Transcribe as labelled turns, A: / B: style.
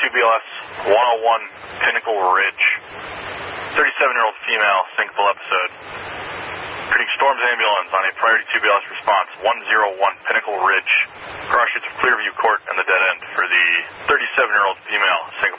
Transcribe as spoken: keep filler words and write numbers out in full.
A: B L S one oh one Pinnacle Ridge. thirty-seven-year-old female, syncopal episode. Treating Storms Ambulance on a priority two B L S response, one oh one Pinnacle Ridge. Cross streets of Clearview Court and the dead end for the thirty-seven-year-old female, syncopal